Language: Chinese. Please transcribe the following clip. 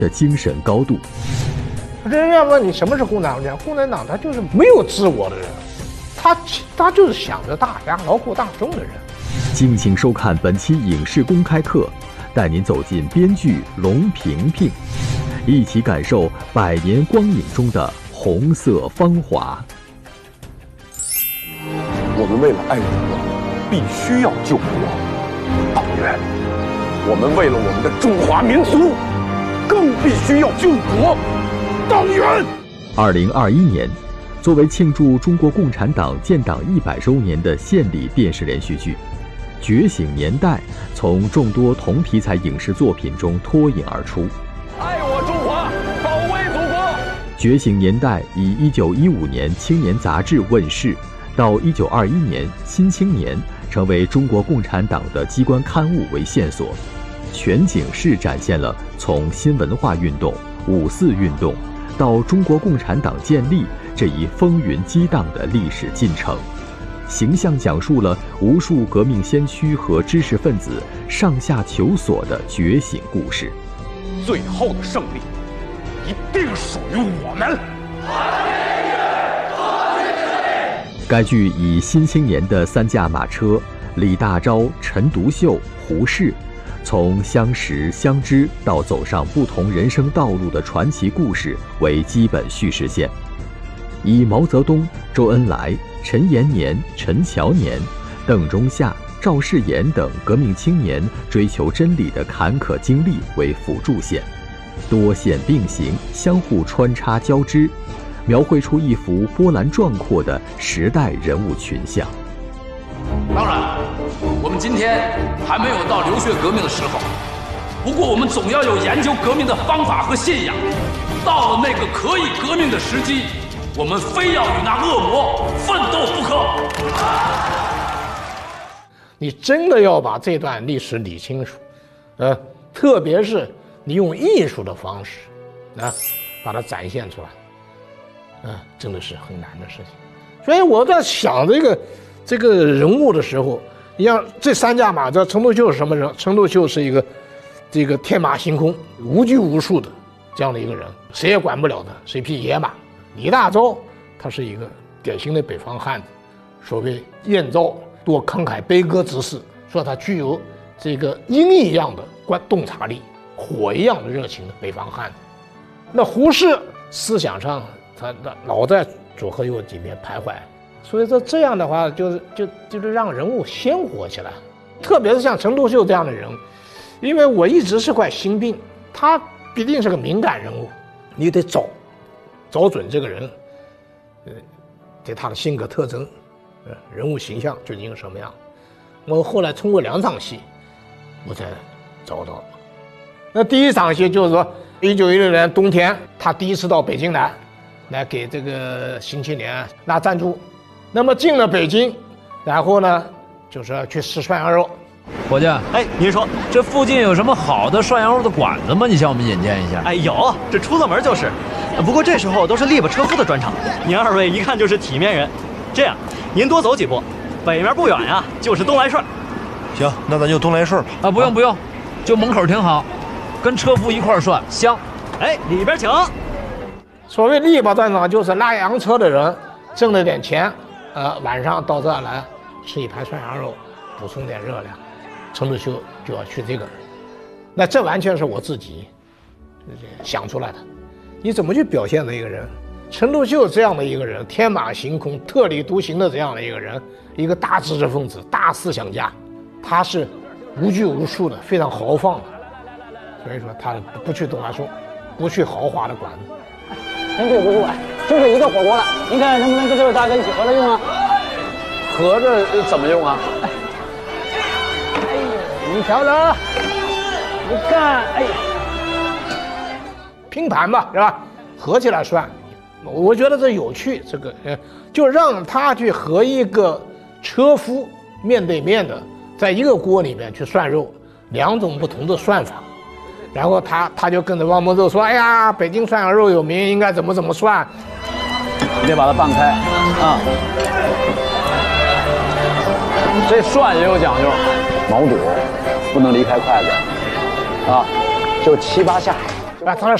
的精神高度。 人家问你什么是共产党？共产党他就是没有自我的人，他就是想着大家劳苦大众的人。 敬请收看本期影视公开课，带您走进编剧龙萍萍，一起感受100年光影中的红色芳华。 我们为了爱国，必须要救国。党员，我们为了我们的中华民族，更必须要救国。党员。 2021年，作为庆祝中国共产党建党100周年的献礼电视连续剧《觉醒年代》从众多同题材影视作品中脱颖而出。 爱我中华，保卫祖国。 《觉醒年代》以1915年青年杂志问世，到1921年《新青年》成为中国共产党的机关刊物为线索，全景式展现了从新文化运动、5·4运动到中国共产党建立这一风云激荡的历史进程，形象讲述了无数革命先驱和知识分子上下求索的觉醒故事。 最后的胜利一定属于我们。 该剧以新青年的3驾马车李大钊、陈独秀、胡适，从相识相知到走上不同人生道路的传奇故事为基本叙事线，以毛泽东、周恩来、陈延年、陈乔年、邓中夏、赵世炎等革命青年追求真理的坎坷经历为辅助线，多线并行，相互穿插交织，描绘出一幅波澜壮阔的时代人物群像。 当然，我们今天还没有到流血革命的时候，不过我们总要有研究革命的方法和信仰。到了那个可以革命的时机，我们非要与那恶魔奋斗不可。 你真的要把这段历史理清楚，特别是你用艺术的方式，把它展现出来，真的是很难的事情。所以我在想这个人物的时候，你像这3驾马车，陈独秀是什么人？陈独秀是一个这个天马行空、无拘无束的这样的一个人，谁也管不了他，是一匹野马。李大钊他是一个典型的北方汉子，所谓燕赵多慷慨悲歌之士，说他具有这个鹰一样的洞察力，火一样的热情的北方汉子。那胡适思想上他老在左和右里面徘徊，所以说这样的话就是让人物鲜活起来，特别是像陈独秀这样的人，因为我一直是块心病，他必定是个敏感人物，你得找准这个人，对他的性格特征，人物形象究竟是什么样。我后来通过2场戏，我才找到。那第一场戏就是说，1916年冬天，他第一次到北京来给这个新青年拿赞助。那么进了北京，然后呢，就是要去吃涮羊肉。 伙计， 您说这附近有什么好的涮羊肉的馆子吗？你向我们引荐一下。 有，这出了门就是。不过这时候都是力巴车夫的专场，您2位一看就是体面人。这样，您多走几步，北面不远呀，就是东来顺。 行，那咱就东来顺吧。 不用，就门口挺好，跟车夫一块涮香。 里边请。 所谓力巴专场，就是拉洋车的人挣了点钱，晚上到这儿来吃一盘涮羊肉，补充点热量。陈独秀就要去这个，那这完全是我自己想出来的。你怎么去表现这一个人？陈独秀这样的一个人，天马行空、特立独行的这样的一个人，一个大知识分子、大思想家，他是无拘无束的，非常豪放的。所以说他不去东来顺，不去豪华的馆子。 真对不住就这一个火锅了，您看能不能跟这位大哥一起合着用啊？ 合着怎么用啊？ 你瞧着，你看，拼盘吧，是吧？合起来涮，我觉得这有趣。这个就让他去和一个车夫面对面的，在一个锅里面去涮肉，2种不同的涮法。然后他就跟着汪孟肉说：“哎呀，北京涮羊肉有名，应该怎么涮。” 你得把它拌开啊。这涮也有讲究，毛肚不能离开筷子啊，就7、8下， 啊，他说